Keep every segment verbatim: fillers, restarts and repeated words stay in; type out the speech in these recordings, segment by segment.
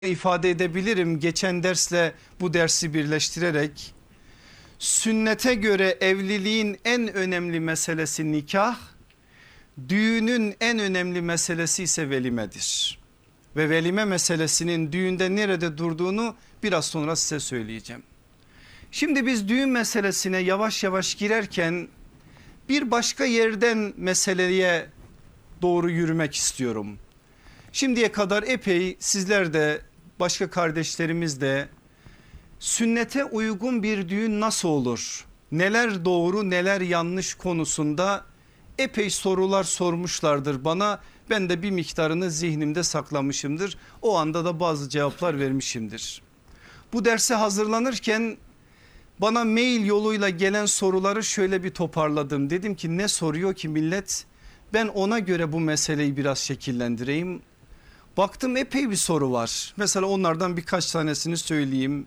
ifade edebilirim geçen dersle bu dersi birleştirerek. Sünnete göre evliliğin en önemli meselesi nikah, düğünün en önemli meselesi ise velimedir. Ve velime meselesinin düğünde nerede durduğunu biraz sonra size söyleyeceğim. Şimdi biz düğün meselesine yavaş yavaş girerken bir başka yerden meseleye doğru yürümek istiyorum. Şimdiye kadar epey sizler de başka kardeşlerimiz de sünnete uygun bir düğün nasıl olur? Neler doğru neler yanlış konusunda epey sorular sormuşlardır bana. Ben de bir miktarını zihnimde saklamışımdır. O anda da bazı cevaplar vermişimdir. Bu derse hazırlanırken bana mail yoluyla gelen soruları şöyle bir toparladım. Dedim ki ne soruyor ki millet? Ben ona göre bu meseleyi biraz şekillendireyim. Baktım epey bir soru var. Mesela onlardan birkaç tanesini söyleyeyim.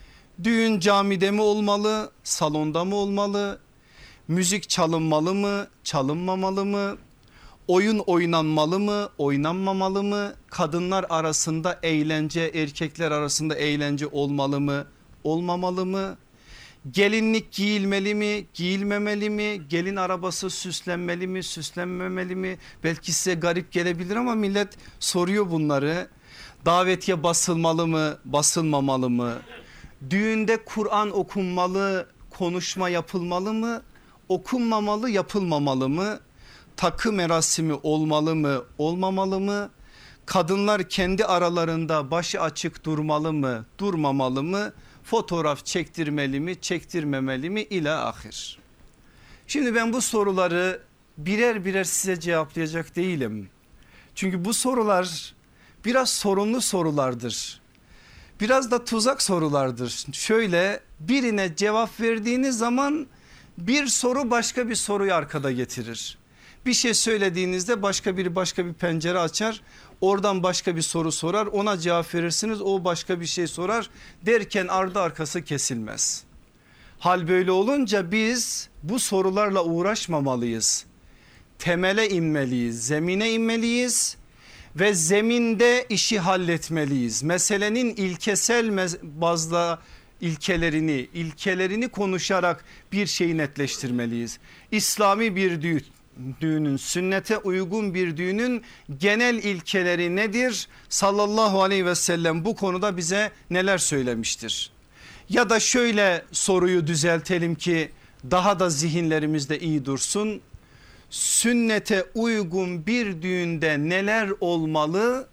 Düğün camide mi olmalı, salonda mı olmalı? Müzik çalınmalı mı, çalınmamalı mı? Oyun oynanmalı mı, oynanmamalı mı? Kadınlar arasında eğlence, erkekler arasında eğlence olmalı mı, olmamalı mı? Gelinlik giyilmeli mi, giyilmemeli mi? Gelin arabası süslenmeli mi, süslenmemeli mi? Belki size garip gelebilir ama millet soruyor bunları. Davetiye basılmalı mı, basılmamalı mı? Düğünde Kur'an okunmalı, konuşma yapılmalı mı? Okunmamalı, yapılmamalı mı? Takı merasimi olmalı mı, olmamalı mı? Kadınlar kendi aralarında başı açık durmalı mı, durmamalı mı? Fotoğraf çektirmeli mi, çektirmemeli mi ila ahir. Şimdi ben bu soruları birer birer size cevaplayacak değilim. Çünkü bu sorular biraz sorunlu sorulardır. Biraz da tuzak sorulardır. Şöyle birine cevap verdiğiniz zaman bir soru başka bir soruyu arkada getirir. Bir şey söylediğinizde başka biri başka bir pencere açar. Oradan başka bir soru sorar, ona cevap verirsiniz, o başka bir şey sorar derken ardı arkası kesilmez. Hal böyle olunca biz bu sorularla uğraşmamalıyız. Temele inmeliyiz, zemine inmeliyiz ve zeminde işi halletmeliyiz. Meselenin ilkesel bazda ilkelerini, ilkelerini konuşarak bir şeyi netleştirmeliyiz. İslami bir düğün. Düğünün, sünnete uygun bir düğünün genel ilkeleri nedir? Sallallahu aleyhi ve sellem bu konuda bize neler söylemiştir? Ya da şöyle soruyu düzeltelim ki daha da zihinlerimizde iyi dursun. Sünnete uygun bir düğünde neler olmalı?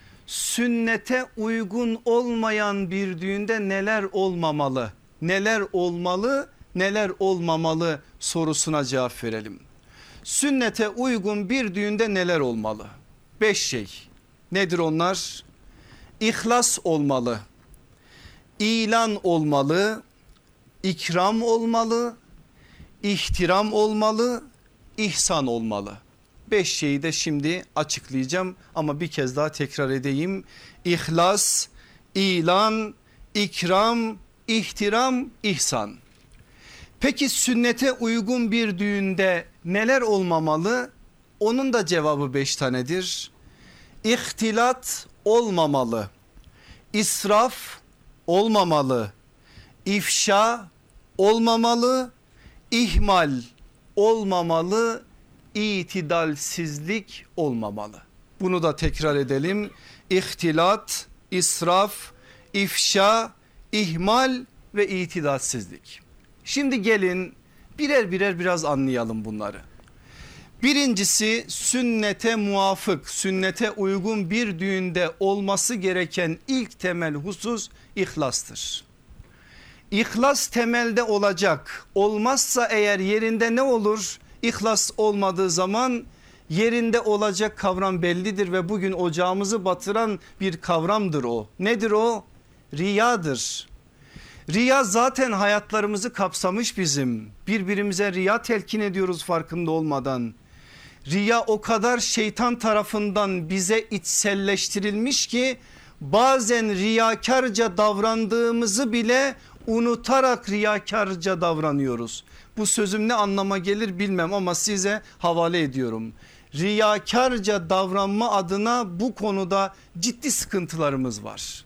Sünnete uygun olmayan bir düğünde neler olmamalı? Neler olmalı, neler olmamalı sorusuna cevap verelim. Sünnete uygun bir düğünde neler olmalı? Beş şey. Nedir onlar? İhlas olmalı, ilan olmalı, ikram olmalı, ihtiram olmalı, ihsan olmalı. Beş şeyi de şimdi açıklayacağım ama bir kez daha tekrar edeyim. İhlas, ilan, ikram, ihtiram, ihsan. Peki sünnete uygun bir düğünde neler olmamalı? Onun da cevabı beş tanedir. İhtilat olmamalı, israf olmamalı, ifşa olmamalı, ihmal olmamalı, itidalsizlik olmamalı. Bunu da tekrar edelim. İhtilat, israf, ifşa, ihmal ve itidalsizlik. Şimdi gelin birer birer biraz anlayalım bunları. Birincisi sünnete muvafık, sünnete uygun bir düğünde olması gereken ilk temel husus ihlastır. İhlas temelde olacak. Olmazsa eğer yerinde ne olur? İhlas olmadığı zaman yerinde olacak kavram bellidir ve bugün ocağımızı batıran bir kavramdır o. Nedir o? Riyadır. Riya zaten hayatlarımızı kapsamış bizim. Birbirimize riya telkin ediyoruz farkında olmadan. Riya o kadar şeytan tarafından bize içselleştirilmiş ki bazen riyakarca davrandığımızı bile unutarak riyakarca davranıyoruz. Bu sözüm ne anlama gelir bilmem ama size havale ediyorum. Riyakarca davranma adına bu konuda ciddi sıkıntılarımız var.